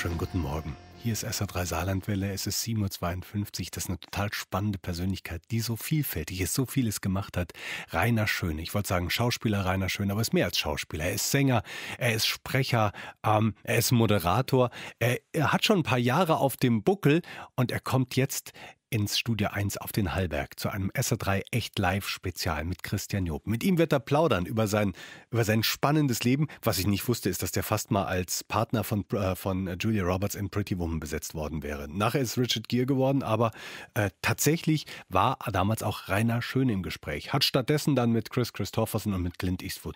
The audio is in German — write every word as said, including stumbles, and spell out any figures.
Schönen guten Morgen. Hier ist S R drei Saarlandwelle, es ist sieben Uhr zweiundfünfzig. Das ist eine total spannende Persönlichkeit, die so vielfältig ist, so vieles gemacht hat. Rainer Schöne, ich wollte sagen Schauspieler Rainer Schöne, aber er ist mehr als Schauspieler. Er ist Sänger, er ist Sprecher, ähm, er ist Moderator. Er, er hat schon ein paar Jahre auf dem Buckel und er kommt jetzt ins Studio eins auf den Hallberg zu einem S R drei Echt Live Spezial mit Christian Job. Mit ihm wird er plaudern über sein, über sein spannendes Leben. Was ich nicht wusste, ist, dass der fast mal als Partner von, äh, von Julia Roberts in Pretty Woman besetzt worden wäre. Nachher ist Richard Gere geworden, aber äh, tatsächlich war damals auch Rainer Schöne im Gespräch. Hat stattdessen dann mit Chris Christopherson und mit Clint Eastwood